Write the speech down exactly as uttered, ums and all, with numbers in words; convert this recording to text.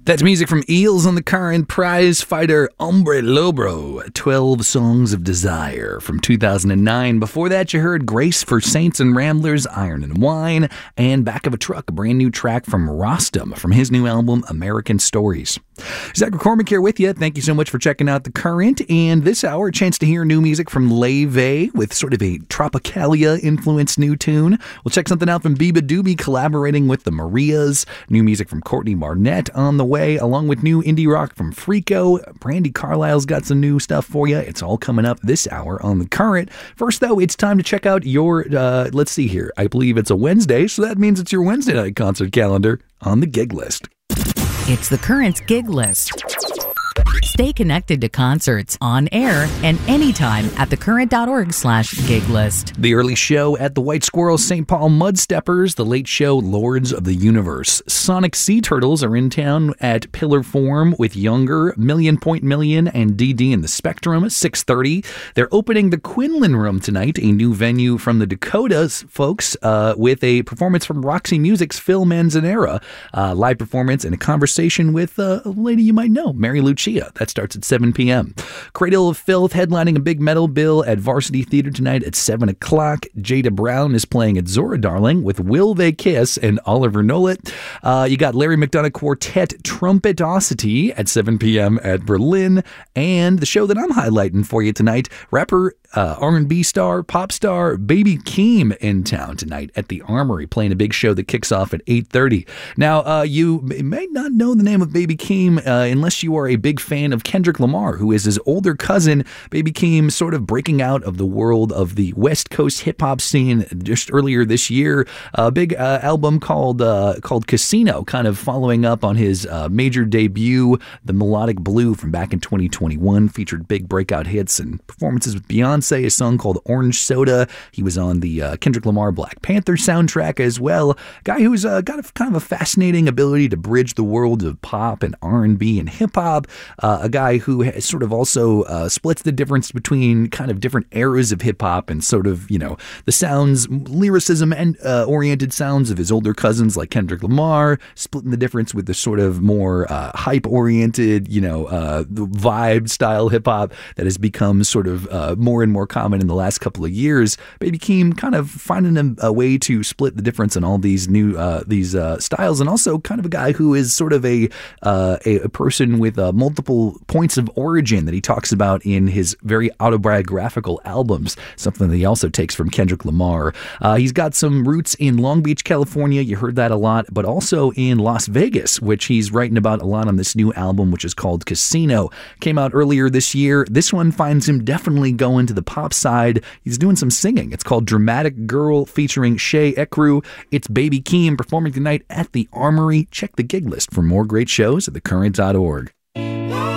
That's music from Eels on the Current, prize fighter Hombre Lobro, twelve Songs of Desire from two thousand nine. Before that, you heard Grace for Saints and Ramblers, Iron and Wine, and Back of a Truck, a brand new track from Rostam from his new album, American Stories. Zach McCormick here with you. Thank you so much for checking out The Current. And this hour, a chance to hear new music from Leve with sort of a Tropicalia-influenced new tune. We'll check something out from Biba Doobie collaborating with the Marias. New music from Courtney Barnett on the way, along with new indie rock from Freako. Brandi Carlile's got some new stuff for you. It's all coming up this hour on The Current. First, though, it's time to check out your, uh, let's see here. I believe it's a Wednesday, so that means it's your Wednesday night concert calendar on the gig list. It's The Current's gig list. Stay connected to concerts on air and anytime at thecurrent.org slash gig list. The early show at the White Squirrel Saint Paul Mudsteppers, the late show Lords of the Universe. Sonic Sea Turtles are in town at Pillar Form with Younger, Million Point Million, and D D in the Spectrum at six thirty. They're opening the Quinlan Room tonight, a new venue from the Dakotas, folks, uh, with a performance from Roxy Music's Phil Manzanera. Uh, live performance and a conversation with uh, a lady you might know, Mary Lucia. That starts at seven p.m. Cradle of Filth headlining a big metal bill at Varsity Theater tonight at seven o'clock. Jada Brown is playing at Zora Darling with Will They Kiss and Oliver Nolet. Uh, you got Larry McDonough Quartet Trumpetosity at seven p.m. at Berlin. And the show that I'm highlighting for you tonight, rapper, uh, R and B star, pop star Baby Keem in town tonight at the Armory, playing a big show that kicks off at eight thirty. Now, uh, you may not know the name of Baby Keem uh, unless you are a big fan of Kendrick Lamar, who is his older cousin. Baby Keem sort of breaking out of the world of the West Coast hip-hop scene just earlier this year. A big uh, album called uh, called Casino, kind of following up on his uh, major debut, The Melodic Blue, from back in twenty twenty-one, featured big breakout hits and performances with Beyonce, a song called Orange Soda. He was on the uh, Kendrick Lamar Black Panther soundtrack as well. Guy who's uh, got a kind of a fascinating ability to bridge the world of pop and R and B and hip-hop. Uh, a guy who has sort of also uh, splits the difference between kind of different eras of hip-hop and sort of, you know, the sounds, lyricism and uh, oriented sounds of his older cousins like Kendrick Lamar, splitting the difference with the sort of more uh, hype-oriented, you know, uh, the vibe style hip-hop that has become sort of uh, more and more common in the last couple of years. Baby Keem kind of finding a, a way to split the difference in all these new uh, these uh, styles, and also kind of a guy who is sort of a uh, a, a person with uh, multiple points of origin that he talks about in his very autobiographical albums, something that he also takes from Kendrick Lamar. Uh, he's got some roots in Long Beach, California. You heard that a lot, but also in Las Vegas, which he's writing about a lot on this new album, which is called Casino. Came out earlier this year. This one finds him definitely going to the pop side. He's doing some singing. It's called Dramatic Girl featuring Shay Ekru. It's Baby Keem performing tonight at the Armory. Check the gig list for more great shows at the current dot org.